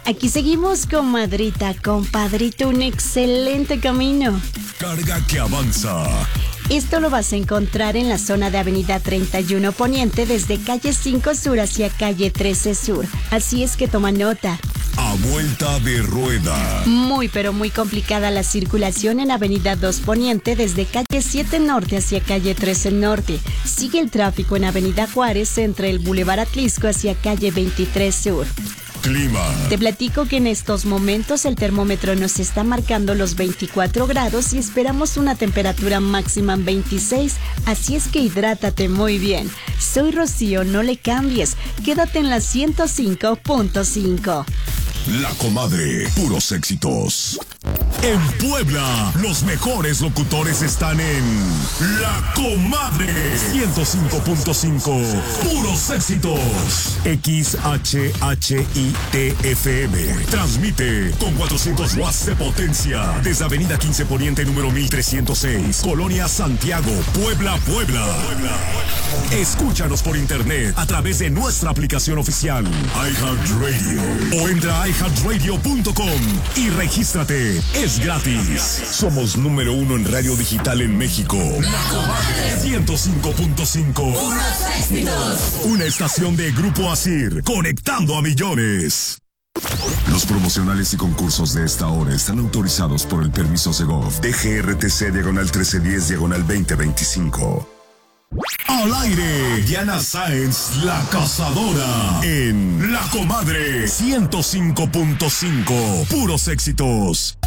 Aquí seguimos, comadrita, compadrito, un excelente camino. Carga que avanza. Esto lo vas a encontrar en la zona de Avenida 31 Poniente desde calle 5 Sur hacia calle 13 Sur. Así es que toma nota. A vuelta de rueda. Muy pero muy complicada la circulación en Avenida 2 Poniente desde calle 7 Norte hacia calle 13 Norte. Sigue el tráfico en Avenida Juárez entre el Boulevard Atlisco hacia calle 23 Sur. Clima. Te platico que en estos momentos el termómetro nos está marcando los 24 grados y esperamos una temperatura máxima en 26, así es que hidrátate muy bien. Soy Rocío, no le cambies, quédate en la 105.5. La Comadre, puros éxitos. En Puebla, los mejores locutores están en La Comadre 105.5. Puros éxitos. XHHITFM. Transmite con 400 watts de potencia desde Avenida 15 Poniente número 1306, Colonia Santiago, Puebla, Puebla. Escúchanos por internet a través de nuestra aplicación oficial iHeartRadio o entra a iHeartRadio.com y regístrate. Es gratis. Somos número 1 en radio digital en México. La Comadre 105.5. Una estación de Grupo Asir, conectando a millones. Los promocionales y concursos de esta hora están autorizados por el permiso Segov DGRTC/1310/2025. Al aire, Diana Sáenz, la cazadora, en La Comadre 105.5. Puros éxitos.